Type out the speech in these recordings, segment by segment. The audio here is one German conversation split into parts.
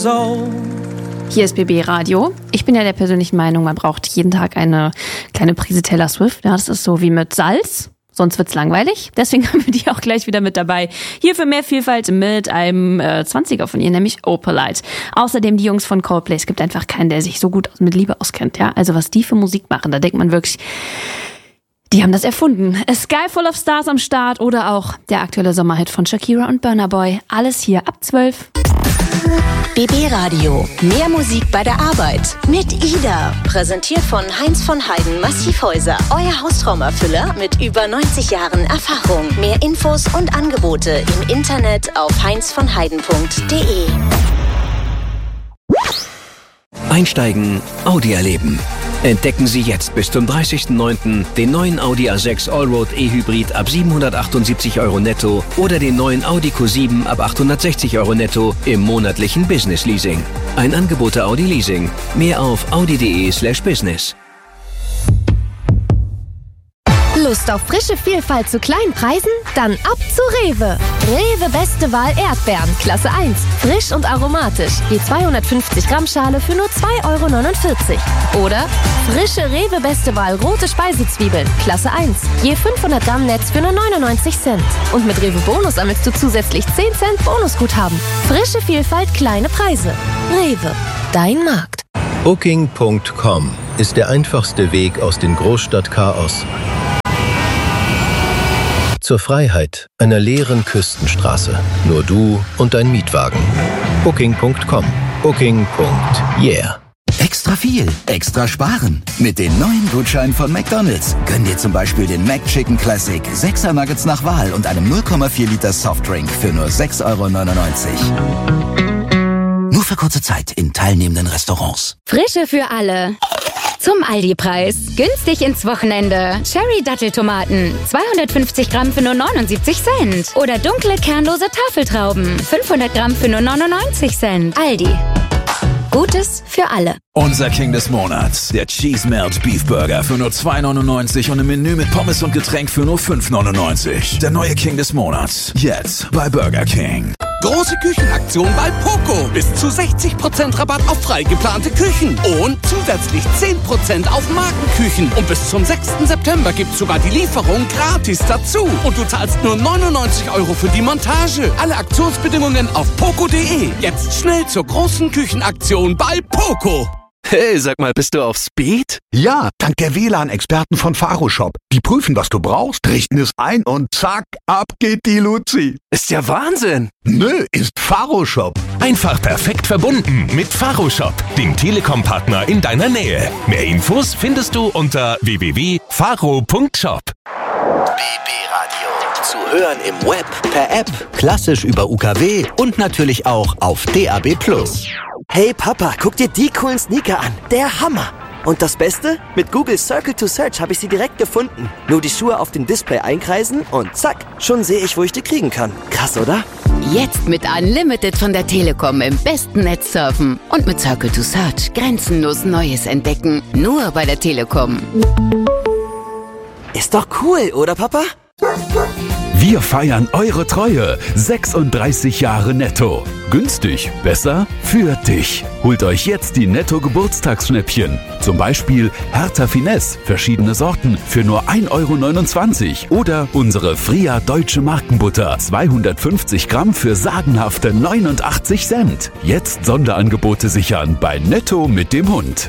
years old. Hier ist BB Radio. Ich bin ja der persönlichen Meinung, man braucht jeden Tag eine kleine Prise Taylor Swift. Ja, das ist so wie mit Salz. Sonst wird's langweilig. Deswegen haben wir die auch gleich wieder mit dabei. Hier für mehr Vielfalt mit einem 20er von ihr, nämlich Opalite. Außerdem die Jungs von Coldplay. Es gibt einfach keinen, der sich so gut mit Liebe auskennt. Ja, also was die für Musik machen, da denkt man wirklich, die haben das erfunden. A Sky Full of Stars am Start oder auch der aktuelle Sommerhit von Shakira und Burna Boy. Alles hier ab 12. BB Radio. Mehr Musik bei der Arbeit. Mit Ida. Präsentiert von Heinz von Heiden Massivhäuser. Euer Haustraumerfüller mit über 90 Jahren Erfahrung. Mehr Infos und Angebote im Internet auf heinzvonheiden.de. Einsteigen, Audi erleben. Entdecken Sie jetzt bis zum 30.09. den neuen Audi A6 Allroad E-Hybrid ab 778 € netto oder den neuen Audi Q7 ab 860 € netto im monatlichen Business Leasing. Ein Angebot der Audi Leasing. Mehr auf audi.de/business. Lust auf frische Vielfalt zu kleinen Preisen? Dann ab zu Rewe. Rewe Beste Wahl Erdbeeren, Klasse 1. Frisch und aromatisch. Je 250 Gramm Schale für nur 2,49 €. Oder frische Rewe Beste Wahl rote Speisezwiebeln, Klasse 1. Je 500 Gramm Netz für nur 99 Cent. Und mit Rewe Bonus sammelst du zusätzlich 10 Cent Bonusguthaben. Frische Vielfalt, kleine Preise. Rewe, dein Markt. Booking.com ist der einfachste Weg aus dem Großstadtchaos zur Freiheit einer leeren Küstenstraße. Nur du und dein Mietwagen. Booking.com. Booking.yeah. Extra viel, extra sparen. Mit den neuen Gutscheinen von McDonald's. Gönn dir zum Beispiel den McChicken Classic, 6er Nuggets nach Wahl und einem 0,4 Liter Softdrink für nur 6,99 €. Nur für kurze Zeit in teilnehmenden Restaurants. Frische für alle. Zum Aldi-Preis. Günstig ins Wochenende. Cherry-Datteltomaten. 250 Gramm für nur 79 Cent. Oder dunkle, kernlose Tafeltrauben. 500 Gramm für nur 99 Cent. Aldi. Gutes für alle. Unser King des Monats. Der Cheese Melt Beef Burger für nur 2,99 € und ein Menü mit Pommes und Getränk für nur 5,99 €. Der neue King des Monats. Jetzt bei Burger King. Große Küchenaktion bei Poco. Bis zu 60% Rabatt auf frei geplante Küchen. Und zusätzlich 10% auf Markenküchen. Und bis zum 6. September gibt's sogar die Lieferung gratis dazu. Und du zahlst nur 99 € für die Montage. Alle Aktionsbedingungen auf poco.de. Jetzt schnell zur großen Küchenaktion bei Poco. Hey, sag mal, bist du auf Speed? Ja, dank der WLAN-Experten von Faroshop. Die prüfen, was du brauchst, richten es ein und zack, ab geht die Luzi. Ist ja Wahnsinn. Nö, ist Faroshop. Einfach perfekt verbunden mit Faroshop, dem Telekom-Partner in deiner Nähe. Mehr Infos findest du unter www.faro.shop. BB Radio. Zu hören im Web, per App, klassisch über UKW und natürlich auch auf DAB+. Hey Papa, guck dir die coolen Sneaker an. Der Hammer. Und das Beste? Mit Google Circle to Search habe ich sie direkt gefunden. Nur die Schuhe auf dem Display einkreisen und zack, schon sehe ich, wo ich die kriegen kann. Krass, oder? Jetzt mit Unlimited von der Telekom im besten Netz surfen. Und mit Circle to Search grenzenlos Neues entdecken. Nur bei der Telekom. Ist doch cool, oder Papa? Wir feiern eure Treue. 36 Jahre netto. Günstig, besser für dich. Holt euch jetzt die Netto-Geburtstagsschnäppchen. Zum Beispiel Hertha Finesse, verschiedene Sorten für nur 1,29 € oder unsere Fria Deutsche Markenbutter, 250 Gramm für sagenhafte 89 Cent. Jetzt Sonderangebote sichern bei Netto mit dem Hund.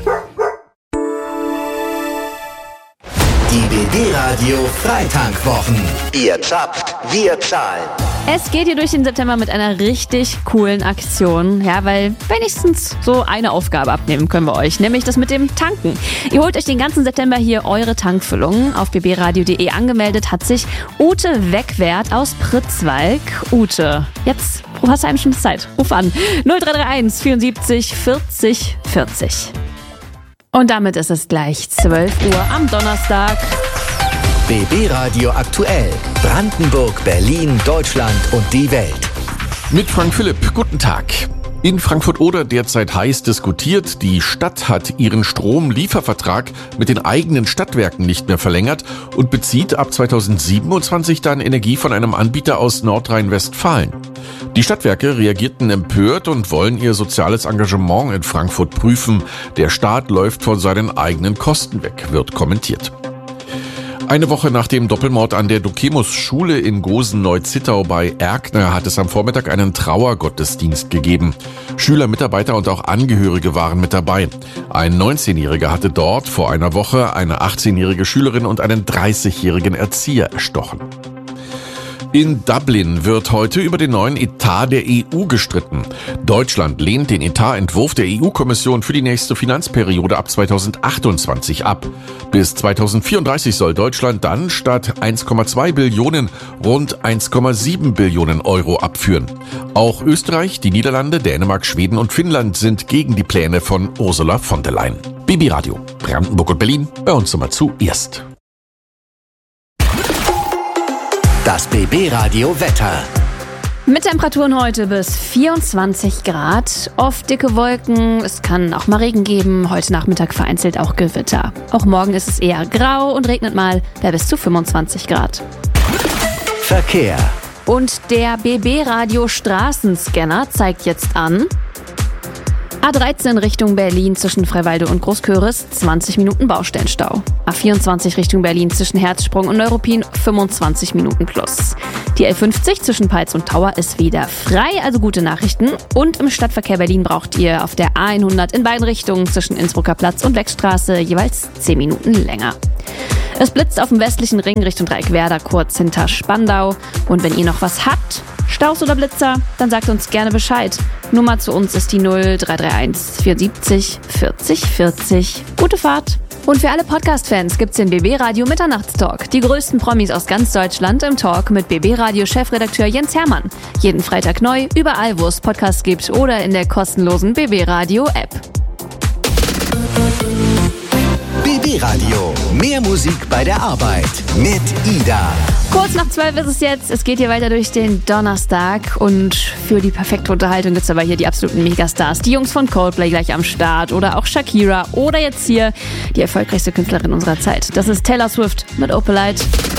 Die BB Radio Freitank-Wochen. Ihr zapft, wir zahlen. Es geht hier durch den September mit einer richtig coolen Aktion. Ja, weil wenigstens so eine Aufgabe abnehmen können wir euch. Nämlich das mit dem Tanken. Ihr holt euch den ganzen September hier eure Tankfüllung. Auf bbradio.de angemeldet hat sich Ute Wegwert aus Pritzwalk. Ute, jetzt hast du eine Stunde Zeit. Ruf an. 0331 74 40 40. Und damit ist es gleich 12 Uhr am Donnerstag. BB Radio aktuell. Brandenburg, Berlin, Deutschland und die Welt. Mit Frank Philipp. Guten Tag. In Frankfurt-Oder derzeit heiß diskutiert. Die Stadt hat ihren Stromliefervertrag mit den eigenen Stadtwerken nicht mehr verlängert und bezieht ab 2027 dann Energie von einem Anbieter aus Nordrhein-Westfalen. Die Stadtwerke reagierten empört und wollen ihr soziales Engagement in Frankfurt prüfen. Der Staat läuft von seinen eigenen Kosten weg, wird kommentiert. Eine Woche nach dem Doppelmord an der Dukemus-Schule in Gosen-Neu-Zittau bei Erkner hat es am Vormittag einen Trauergottesdienst gegeben. Schüler, Mitarbeiter und auch Angehörige waren mit dabei. Ein 19-Jähriger hatte dort vor einer Woche eine 18-jährige Schülerin und einen 30-jährigen Erzieher erstochen. In Dublin wird heute über den neuen Etat der EU gestritten. Deutschland lehnt den Etatentwurf der EU-Kommission für die nächste Finanzperiode ab 2028 ab. Bis 2034 soll Deutschland dann statt 1,2 Billionen rund 1,7 Billionen Euro abführen. Auch Österreich, die Niederlande, Dänemark, Schweden und Finnland sind gegen die Pläne von Ursula von der Leyen. BB Radio, Brandenburg und Berlin, bei uns immer zuerst. Das BB Radio Wetter. Mit Temperaturen heute bis 24 Grad. Oft dicke Wolken. Es kann auch mal Regen geben. Heute Nachmittag vereinzelt auch Gewitter. Auch morgen ist es eher grau und regnet mal bei bis zu 25 Grad. Verkehr. Und der BB Radio Straßenscanner zeigt jetzt an: A13 Richtung Berlin zwischen Freiwalde und Großköris, 20 Minuten Baustellenstau. A24 Richtung Berlin zwischen Herzsprung und Neuruppin, 25 Minuten plus. Die L50 zwischen Peitz und Tauer ist wieder frei, also gute Nachrichten. Und im Stadtverkehr Berlin braucht ihr auf der A100 in beiden Richtungen zwischen Innsbrucker Platz und Wegstraße jeweils 10 Minuten länger. Es blitzt auf dem westlichen Ring Richtung Dreieckwerder kurz hinter Spandau. Und wenn ihr noch was habt, Staus oder Blitzer, dann sagt uns gerne Bescheid. Nummer zu uns ist die 0331 74 40 40. Gute Fahrt! Und für alle Podcast-Fans gibt's den BB Radio Mitternachtstalk. Die größten Promis aus ganz Deutschland im Talk mit BB Radio Chefredakteur Jens Hermann. Jeden Freitag neu, überall wo es Podcasts gibt oder in der kostenlosen BB Radio App. BB Radio, mehr Musik bei der Arbeit mit Ida. Kurz nach 12 ist es jetzt. Es geht hier weiter durch den Donnerstag. Und für die perfekte Unterhaltung gibt es aber hier die absoluten Megastars. Die Jungs von Coldplay gleich am Start. Oder auch Shakira. Oder jetzt hier die erfolgreichste Künstlerin unserer Zeit. Das ist Taylor Swift mit Opalite.